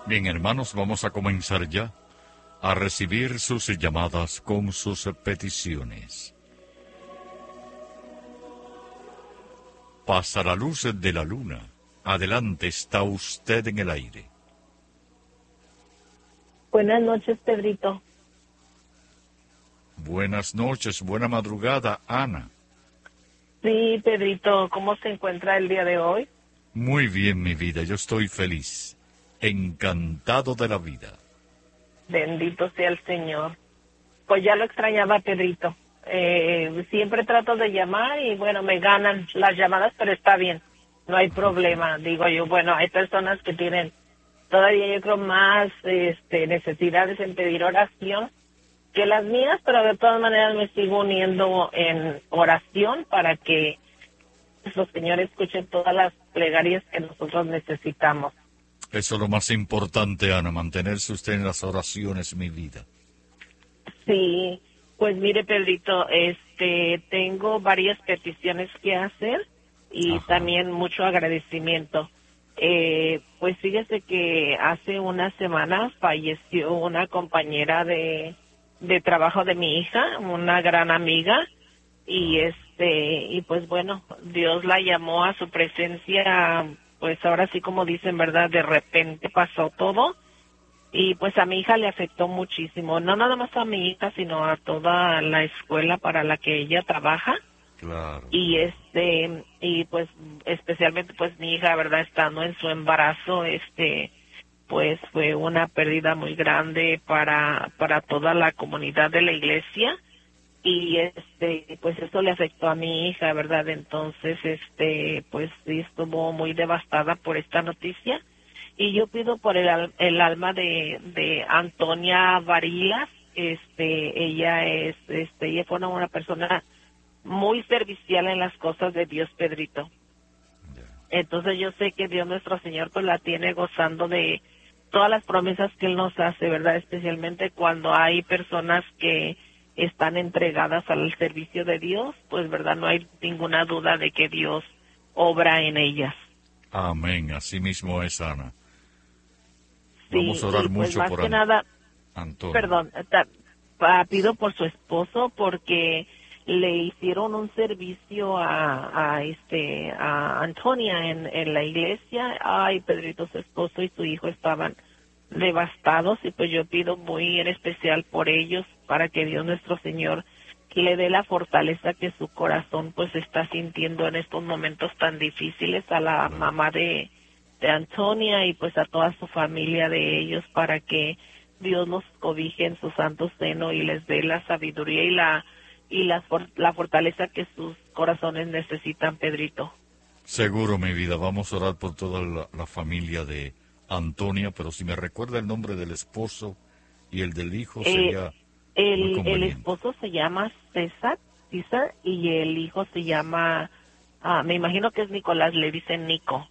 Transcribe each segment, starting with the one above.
Bien, hermanos, vamos a comenzar ya a recibir sus llamadas con sus peticiones. Pasa la luz de la luna. Adelante, está usted en el aire. Buenas noches, Pedrito. Buenas noches, buena madrugada, Ana. Sí, Pedrito, ¿cómo se encuentra el día de hoy? Muy bien, mi vida, yo estoy feliz, encantado de la vida. Bendito sea el Señor. Pues ya lo extrañaba, Pedrito. Siempre trato de llamar y bueno, me ganan las llamadas, pero está bien, no hay problema. Digo yo, bueno, hay personas que tienen todavía yo creo más necesidades en pedir oración que las mías, pero de todas maneras me sigo uniendo en oración para que los señores escuchen todas las plegarias que nosotros necesitamos. Eso es lo más importante, Ana, mantenerse usted en las oraciones, mi vida. Sí, pues mire, Pedrito, tengo varias peticiones que hacer y Ajá. también mucho agradecimiento. Pues fíjese que hace una semana falleció una compañera de trabajo de mi hija, una gran amiga, y pues bueno, Dios la llamó a su presencia, pues ahora sí como dicen, ¿verdad? De repente pasó todo. Y pues a mi hija le afectó muchísimo, no nada más a mi hija, sino a toda la escuela para la que ella trabaja. Claro. Y pues especialmente pues mi hija, verdad, estando en su embarazo, pues fue una pérdida muy grande para toda la comunidad de la iglesia. Y pues eso le afectó a mi hija, verdad. Entonces pues sí estuvo muy devastada por esta noticia. Y yo pido por el alma de Antonia Varilas. Ella fue una persona muy servicial en las cosas de Dios, Pedrito. Entonces yo sé que Dios nuestro Señor pues la tiene gozando de todas las promesas que Él nos hace, ¿verdad? Especialmente cuando hay personas que están entregadas al servicio de Dios, pues, ¿verdad? No hay ninguna duda de que Dios obra en ellas. Amén, así mismo es, Ana. Sí, Vamos a orar y pues mucho más por que nada, Antonio. perdón, pido por su esposo porque le hicieron un servicio a Antonia en la iglesia. Ay, Pedrito, su esposo y su hijo estaban devastados y pues yo pido muy en especial por ellos para que Dios nuestro Señor le dé la fortaleza que su corazón pues está sintiendo en estos momentos tan difíciles a la mamá de Antonia y pues a toda su familia de ellos para que Dios los cobije en su santo seno y les dé la sabiduría y la fortaleza que sus corazones necesitan, Pedrito. Seguro, mi vida, vamos a orar por toda la familia de Antonia, pero si me recuerda el nombre del esposo y el del hijo sería muy El conveniente. esposo se llama César, y el hijo se llama, me imagino que es Nicolás, le dicen Nico,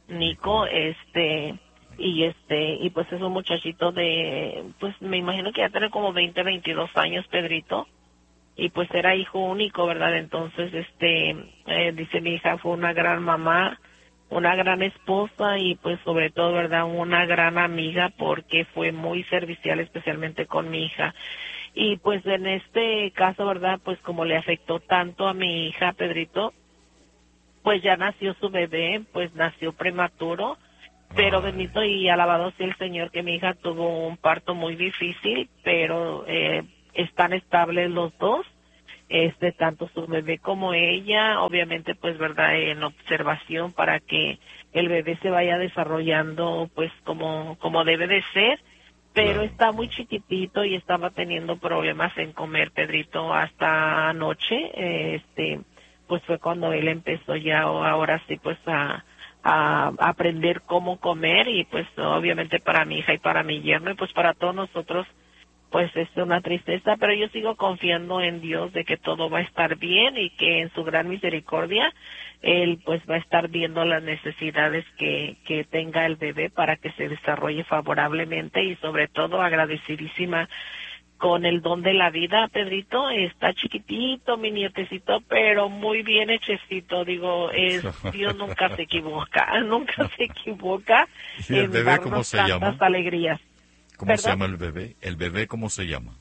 y pues es un muchachito de, pues me imagino que ya tiene como 20, 22 años, Pedrito, y pues era hijo único, ¿verdad? Entonces, dice mi hija, fue una gran mamá, una gran esposa y pues sobre todo, ¿verdad? Una gran amiga porque fue muy servicial, especialmente con mi hija. Y pues en este caso, ¿verdad? Pues como le afectó tanto a mi hija, Pedrito, pues ya nació su bebé, pues nació prematuro, pero bendito y alabado sea el Señor que mi hija tuvo un parto muy difícil, pero están estables los dos, tanto su bebé como ella, obviamente pues verdad en observación para que el bebé se vaya desarrollando pues como debe de ser, pero está muy chiquitito y estaba teniendo problemas en comer, Pedrito, hasta anoche, pues fue cuando él empezó ya ahora sí pues a aprender cómo comer y pues obviamente para mi hija y para mi yerno y pues para todos nosotros pues es una tristeza, pero yo sigo confiando en Dios de que todo va a estar bien y que en su gran misericordia Él pues va a estar viendo las necesidades que tenga el bebé para que se desarrolle favorablemente y sobre todo agradecidísima con el don de la vida, Pedrito. Está chiquitito, mi nietecito, pero muy bien hechecito. Digo, Dios nunca se equivoca, nunca se equivoca ¿Y el en bebé cómo darnos se tantas llama? alegrías. ¿Cómo se ¿Perdón? llama el bebé? ¿El bebé cómo se llama?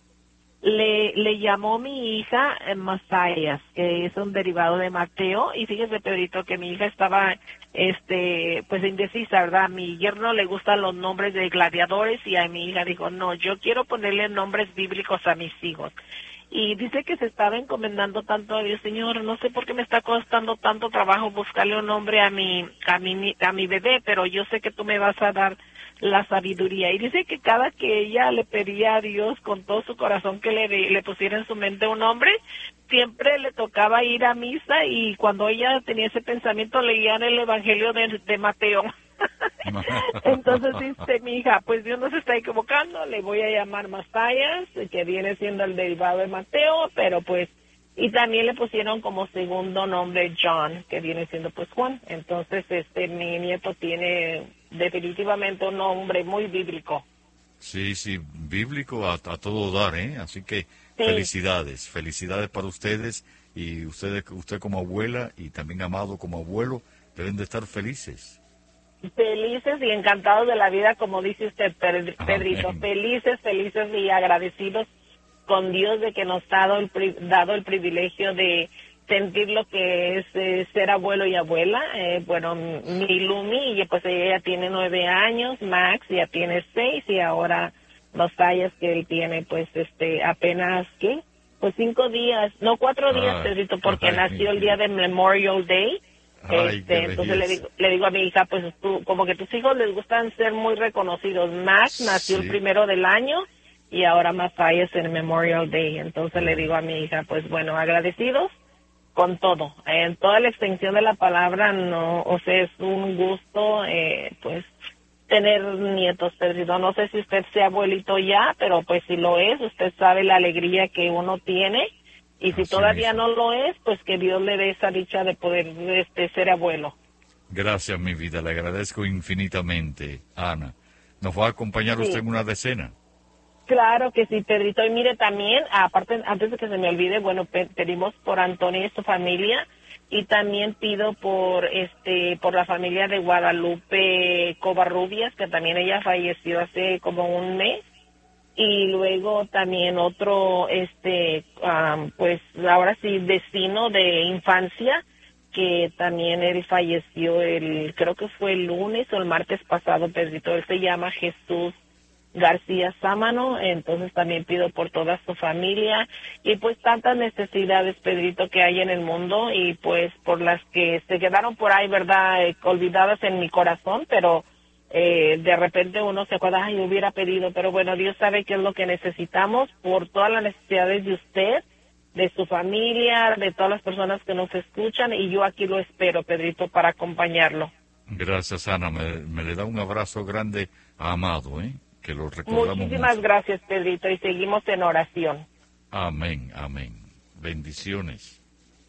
Le llamó mi hija Masayas, que es un derivado de Mateo, y fíjese, Pedrito, que mi hija estaba, pues indecisa, ¿verdad? A mi yerno le gustan los nombres de gladiadores y a mi hija dijo, no, yo quiero ponerle nombres bíblicos a mis hijos. Y dice que se estaba encomendando tanto a Dios, Señor, no sé por qué me está costando tanto trabajo buscarle un nombre a mi bebé, pero yo sé que tú me vas a dar la sabiduría. Y dice que cada que ella le pedía a Dios con todo su corazón que le pusiera en su mente un nombre, siempre le tocaba ir a misa y cuando ella tenía ese pensamiento leían el Evangelio de Mateo. Entonces dice mi hija, pues Dios no se está equivocando, le voy a llamar Masayas, que viene siendo el derivado de Mateo, pero pues, y también le pusieron como segundo nombre John, que viene siendo pues Juan. Entonces mi nieto tiene definitivamente un nombre muy bíblico. Sí, sí, bíblico a todo dar, ¿eh? Así que Sí, felicidades para ustedes y usted como abuela y también Amado como abuelo deben de estar felices. felices y encantados de la vida, como dice usted, Pedrito, Amén. felices, felices y agradecidos con Dios de que nos ha dado el privilegio de sentir lo que es ser abuelo y abuela. Bueno, mi Lumi, y pues ella ya tiene 9 años, Max ya tiene 6 y ahora los tallas que él tiene, pues apenas, ¿qué? Pues 5 días, no 4 días, Ay, Pedrito, porque ay, mi nació el día vida. de Memorial Day. Ay, qué Entonces belleza. le digo a mi hija, pues tú, como que tus hijos les gustan ser muy reconocidos. Max nació el Sí. 1 del año y ahora Masai es en Memorial Day. Entonces le Oh, digo a mi hija, pues bueno, agradecidos con todo, en toda la extensión de la palabra, no, o sea, es un gusto, pues, tener nietos, Pedrito. No sé si usted sea abuelito ya, pero pues si lo es, usted sabe la alegría que uno tiene, y si así todavía mismo. no lo es, pues que Dios le dé esa dicha de poder, ser abuelo. Gracias, mi vida. Le agradezco infinitamente, Ana. ¿Nos va a acompañar usted Sí. en una decena? Claro que sí, Pedrito. Y mire, también, aparte, antes de que se me olvide, bueno, pedimos por Antonio y su familia, y también pido por la familia de Guadalupe Covarrubias, que también ella falleció hace como un mes, y luego también otro, pues ahora sí, vecino de infancia, que también él falleció creo que fue el lunes o el martes pasado, Pedrito. Él se llama Jesús García Sámano. Entonces también pido por toda su familia y pues tantas necesidades, Pedrito, que hay en el mundo, y pues por las que se quedaron por ahí, ¿verdad? Olvidadas en mi corazón, pero de repente uno se acuerda, ay, hubiera pedido, pero bueno, Dios sabe qué es lo que necesitamos por todas las necesidades de usted, de su familia, de todas las personas que nos escuchan, y yo aquí lo espero, Pedrito, para acompañarlo. Gracias, Ana. Me le da un abrazo grande a Amado, ¿eh? Que lo recordamos Muchísimas mucho. gracias, Pedrito, y seguimos en oración. Amén, amén. Bendiciones.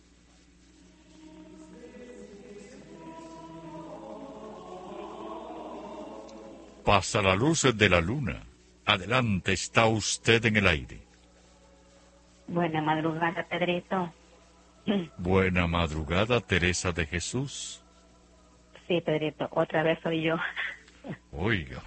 Pasa la luz de la luna. Adelante, está usted en el aire. Buena madrugada, Pedrito. Buena madrugada, Teresa de Jesús. Sí, Pedrito, otra vez soy yo. Oiga,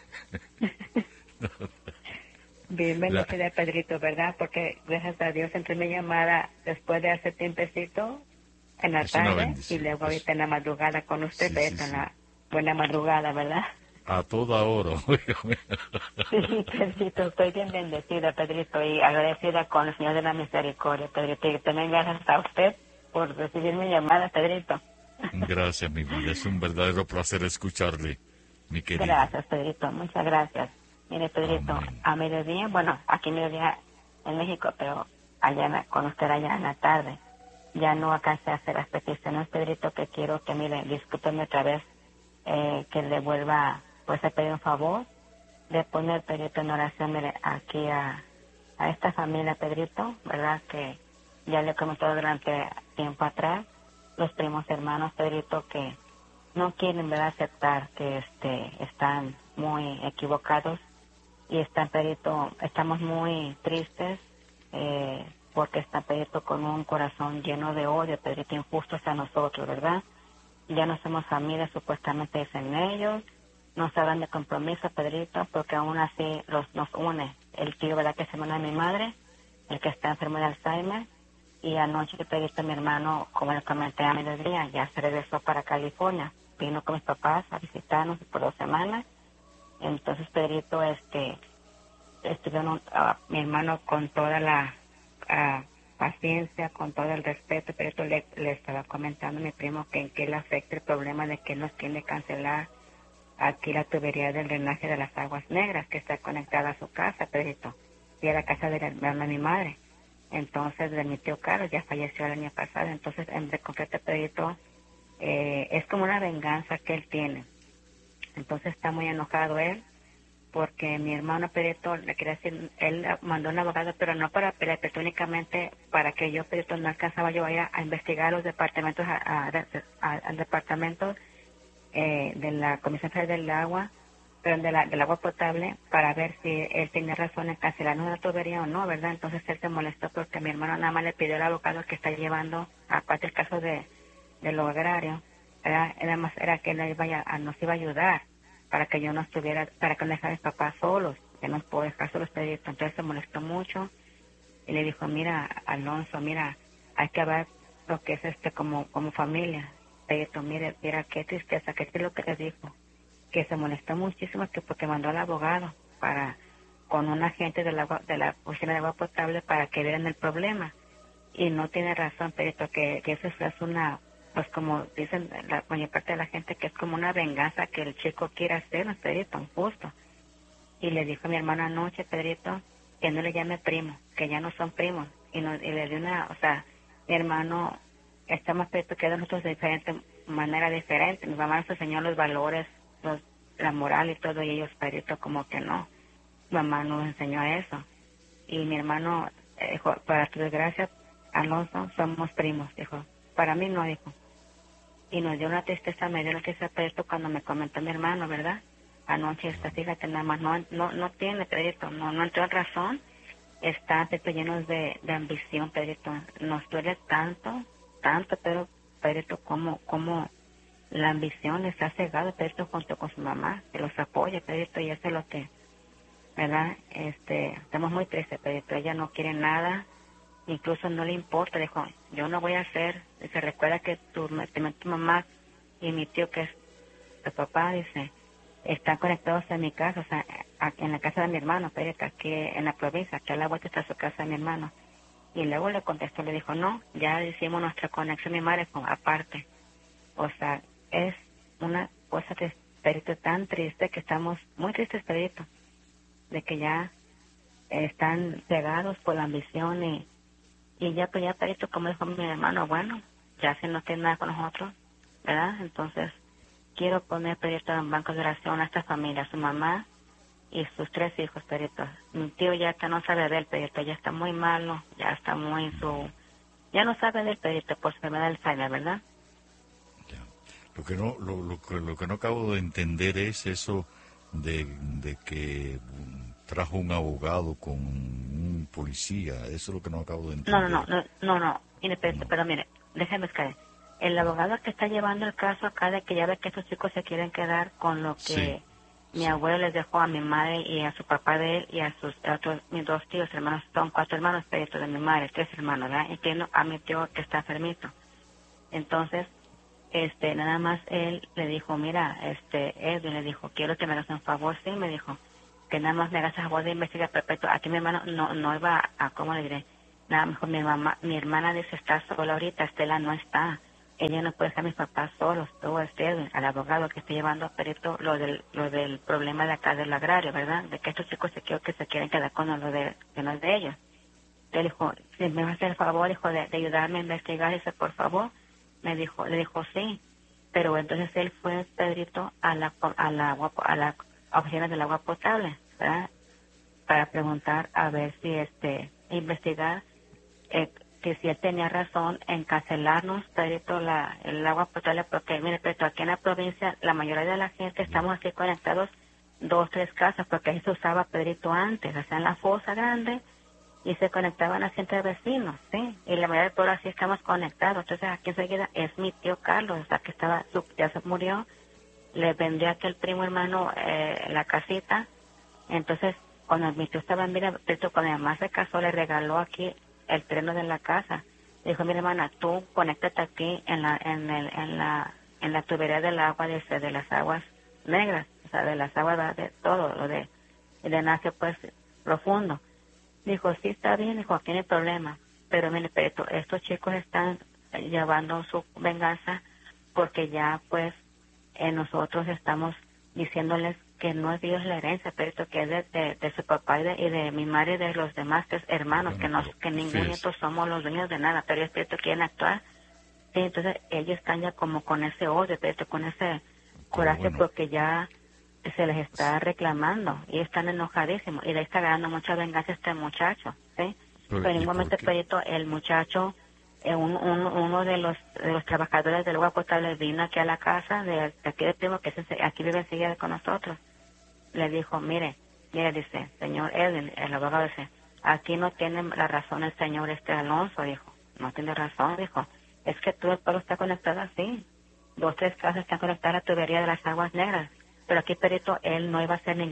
Bien la- bendecida, Pedrito, ¿verdad? Porque gracias a Dios entré mi llamada después de hace tiempecito en la es una tarde y bendición. luego ahorita en la madrugada con usted, Sí, sí, Pedrito, en sí. la buena madrugada, ¿verdad? A toda hora, óigame. Sí, Pedrito, estoy bien bendecida, Pedrito, y agradecida con el Señor de la Misericordia, Pedrito, y también gracias a usted por recibir mi llamada, Pedrito. Gracias, mi vida. Es un verdadero placer escucharle, mi querida. Gracias, Pedrito, muchas gracias. Mire, Pedrito, Amén. a mediodía, bueno, aquí mediodía en México, pero allá con usted allá en la tarde, ya no alcancé a hacer las peticiones, Pedrito, que quiero que, mire, discúlpeme otra vez, que le vuelva, pues, a pedir un favor de poner, Pedrito, en oración, mire, aquí a esta familia, Pedrito, ¿verdad? Que ya le he comentado durante tiempo atrás, los primos hermanos, Pedrito, que no quieren, ¿verdad?, aceptar que están muy equivocados y está Pedrito, estamos muy tristes porque está Pedrito con un corazón lleno de odio, Pedrito, injusto hacia nosotros, ¿verdad? Ya no somos familia, supuestamente dicen ellos, no se hablan de compromiso, Pedrito, porque aún así nos une el tío, ¿verdad?, que es hermano de mi madre, el que está enfermo de Alzheimer, y anoche Pedrito, mi hermano, como le comenté a mediodía, ya se regresó para California, vino con mis papás a visitarnos por 2 semanas. Entonces Pedrito, estuvieron mi hermano con toda la paciencia, con todo el respeto. Pedrito le estaba comentando a mi primo que en qué le afecta el problema de que nos tiene que cancelar aquí la tubería del drenaje de las aguas negras que está conectada a su casa, Pedrito, y a la casa de la hermana de mi madre. Entonces, de mi tío Carlos, ya falleció el año pasado. Entonces, en concreto, Pedrito, es como una venganza que él tiene. Entonces, está muy enojado él, porque mi hermano Pedrito, le quería decir, él mandó un abogado, pero no para pelear, pero únicamente para que yo, Pedrito, no alcanzaba yo a ir a investigar los departamentos, al departamento de la Comisión Federal del Agua, pero del agua potable, para ver si él tenía razón en cancelarnos la tubería o no, ¿verdad? Entonces él se molestó porque mi hermano nada más le pidió al abogado que está llevando, aparte el caso de lo agrario, era que nos iba a ayudar para que yo no estuviera, para que no dejara a mis papás solos, que no puedo dejar solos Pedrito. Entonces se molestó mucho y le dijo, mira, Alonso, mira, hay que ver lo que es como familia. Pedrito, mira qué tristeza, qué es lo que le dijo, que se molestó muchísimo que porque mandó al abogado con un agente de la oficina de agua potable para que vieran el problema, y no tiene razón, Pedrito, que eso es una, pues como dicen la mayor parte de la gente, que es como una venganza que el chico quiere hacernos, Pedrito, injusto. Y le dijo a mi hermano anoche, Pedrito, que no le llame primo, que ya no son primos, y le dio o sea, mi hermano está más Pedrito que de nosotros de manera diferente. Mi mamá nos enseñó los valores, la moral y todo, y ellos, Pedrito, como que no. Mi mamá nos enseñó eso. Y mi hermano dijo, para tu desgracia, Alonso, somos primos, dijo. Para mí no, dijo. Y me dio una tristeza, Pedrito, cuando me comentó mi hermano, ¿verdad? Anoche, fíjate, nada más, no tiene, Pedrito, no entró en razón. Está, Pedrito, llenos de ambición, Pedrito. Nos duele tanto, pero, Pedrito, como la ambición les ha cegado, Pedrito, junto con su mamá, que los apoya, Pedrito, y eso es lo que, ¿verdad? Estamos muy tristes, Pedrito. Ella no quiere nada, incluso no le importa, dijo, yo no voy a hacer. Dice, recuerda que tu mamá y mi tío, que es tu papá, dice, están conectados en mi casa, o sea, en la casa de mi hermano, Pedrito, aquí en la provincia, que a la vuelta está su casa de mi hermano. Y luego le contestó, le dijo, no, ya hicimos nuestra conexión, mi madre, aparte. O sea, es una cosa que, Pedrito, tan triste, que estamos muy tristes, Pedrito, de que ya están cegados por la ambición y ya, pues ya, Pedrito, como dijo mi hermano, bueno, ya si no tiene nada con nosotros, ¿verdad? Entonces, quiero poner, Pedrito, en banco de oración a esta familia, a su mamá y sus 3 hijos, Pedrito. Mi tío ya no sabe de él, Pedrito, ya está muy malo, ya está muy ya no sabe del Pedrito por su enfermedad del Alzheimer, ¿verdad? Ya. Lo que no acabo de entender es eso de que trajo un abogado con un policía. Eso es lo que no acabo de entender. No. Mire, pero mire, déjeme escalar. El abogado que está llevando el caso acá, de que ya ve que estos chicos se quieren quedar con lo que mi abuelo les dejó a mi madre y a su papá de él y a mis 2 tíos, hermanos, son 4 hermanos, Pedrito, de mi madre, 3 hermanos, ¿verdad? Entiendo a mi tío que está enfermito. Entonces, nada más él le dijo, mira, Edwin le dijo, quiero que me hagas un favor, sí, me dijo, que nada más me hagas a favor de investigar perpetuo. Aquí mi hermano no iba ¿cómo le diré? Nada mejor mi hermana dice, está sola ahorita, Estela no está. Ella no puede dejar a mis papás solos, todo Edwin, al abogado que está llevando a Perito lo del problema de acá del agrario, ¿verdad? De que estos chicos se quieren quedar con lo que no es de ellos. Le dijo, si me vas a hacer el favor, hijo, de ayudarme a investigar, dice, por favor. Le dijo sí, pero entonces él fue, Pedrito, a la oficina del agua potable, ¿verdad? Para preguntar a ver si investigar que si él tenía razón en cancelarnos, Pedrito, el agua potable, porque mire, Pedrito, aquí en la provincia la mayoría de la gente estamos aquí conectados 2, 3 casas, porque ahí se usaba, Pedrito, antes, hacían la fosa grande y se conectaban así entre vecinos, ¿sí? Y la mayoría de todos así estamos conectados. Entonces aquí enseguida es mi tío Carlos, o sea, que ya se murió, le vendió a aquel primo hermano la casita. Entonces, cuando mi tío estaba en vida, cuando mi mamá se casó, le regaló aquí el terreno de la casa. Le dijo, mira hermana, tú conéctate aquí en la tubería del agua de las aguas negras, o sea, de las aguas de todo, lo de drenaje pues profundo. Dijo, sí, está bien, dijo, aquí no hay problema. Pero mire, Pedrito, estos chicos están llevando su venganza porque ya pues nosotros estamos diciéndoles que no es Dios la herencia, Pedrito, que es de su papá y de mi madre y de los demás hermanos, Bueno, que ningún nieto somos los dueños de nada, pero ellos, Pedrito, quieren actuar. Sí, entonces ellos están ya como con ese odio, Pedrito, con ese coraje, bueno, porque ya se les está reclamando y están enojadísimos y le está ganando mucha venganza a este muchacho, ¿sí? Pero en un momento, Pedrito, el muchacho, uno de los trabajadores del agua potable vino aquí a la casa de aquí de primo, que aquí vive enseguida con nosotros. Le dijo, mire, dice, señor Edwin, el abogado dice, aquí no tiene la razón el señor Alonso, dijo, no tiene razón, dijo, es que todo el pueblo está conectado así, 2, 3 casas están conectadas a la tubería de las aguas negras, pero aquí, Perito, él no iba a hacer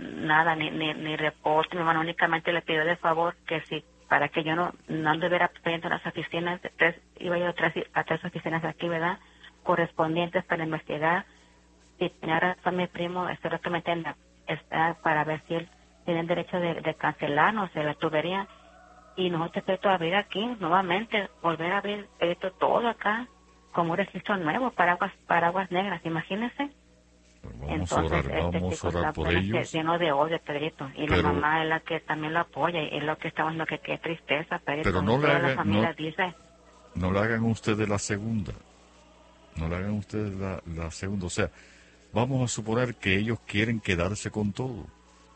ni reporte, mi hermano únicamente le pidió de favor que si, para que yo no anduviera pidiendo las oficinas, iba yo a 3 oficinas aquí, ¿verdad?, correspondientes para investigar, si tenía razón mi primo, espero que me entienda, para ver si él tiene el derecho de cancelarnos de la tubería, y nosotros, Perito, abrir aquí nuevamente, volver a abrir, Perito, todo acá, como un registro nuevo para aguas negras, imagínense. Vamos Entonces, a orar por ellos. Lleno de odio, Pedrito, y la mamá es la que también lo apoya, y es lo que estamos, lo que qué tristeza, Pedrito. Pero no le la hagan, familia dice, no le hagan ustedes la segunda, no le hagan ustedes la segunda, o sea, vamos a suponer que ellos quieren quedarse con todo.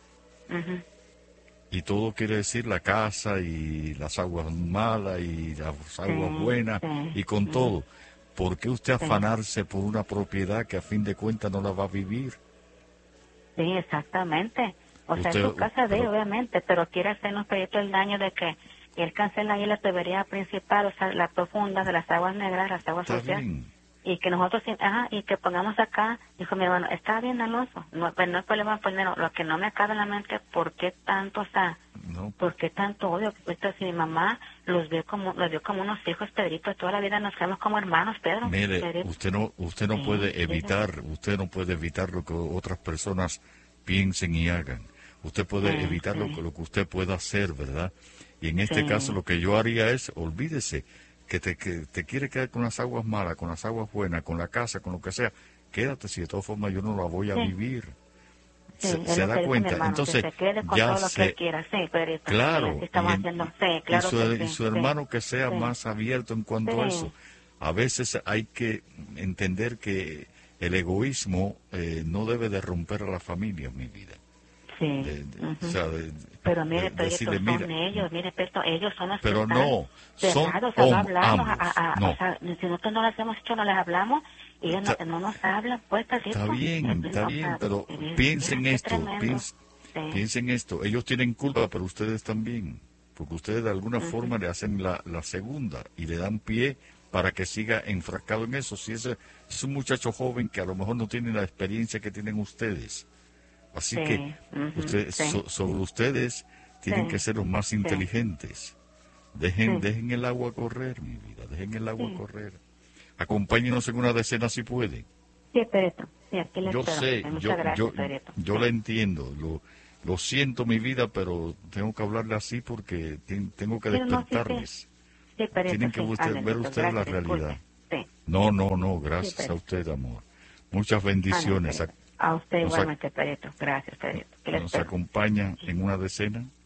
Y todo quiere decir la casa y las aguas malas y las aguas buenas y con todo. ¿Por qué usted afanarse por una propiedad que a fin de cuentas no la va a vivir? Sí, exactamente. O sea, es su casa de él, obviamente, pero quiere hacernos, Pedrito, el daño de que él cancela ahí la tubería principal, o sea, la profunda de las aguas negras, las aguas sucias. Y que nosotros, y que pongamos acá, dijo mi hermano, está bien, Alonso, no, pues no hay problema, pues lo que no me cabe en la mente, ¿por qué tanto, o sea, por qué tanto odio? Pues si mi mamá los vio como unos hijos, Pedrito, toda la vida nos quedamos como hermanos, Pedro. Mire, Pedrito. usted no puede evitar lo que otras personas piensen y hagan. Usted puede evitar lo que usted pueda hacer, ¿verdad? Y en este caso lo que yo haría es, olvídese, que te quiere quedar con las aguas malas, con las aguas buenas, con la casa, con lo que sea, quédate, si de todas formas yo no la voy a vivir. Se da cuenta, entonces ya se... Claro, y su hermano que sea más abierto en cuanto a eso. A veces hay que entender que el egoísmo no debe de romper a la familia, mi vida. Pero mire, Pedrito, son ellos, mire, Pedrito, ellos son los pero que no, son ambos. O sea, si nosotros no les hemos hecho, no les hablamos, y ellos no nos hablan, pues, Pedrito. Está bien, pero piensen esto, ellos tienen culpa, pero ustedes también, porque ustedes de alguna forma le hacen la segunda y le dan pie para que siga enfrascado en eso. Si es un muchacho joven que a lo mejor no tiene la experiencia que tienen ustedes. Así que sobre ustedes tienen que ser los más inteligentes. Dejen el agua correr, mi vida, dejen el agua correr. Acompáñenos en una decena si pueden. Sí, Pedrito, sí, aquí le yo espero. sé, Muchas gracias, Pedrito. yo la entiendo, lo siento, mi vida, pero tengo que hablarle así porque tengo que despertarles. Sí, Pedrito, tienen que ver ustedes la realidad. No, gracias a usted, amor. Muchas bendiciones. A usted igualmente, Pedrito. Gracias, Pedrito. Nos acompaña en una decena.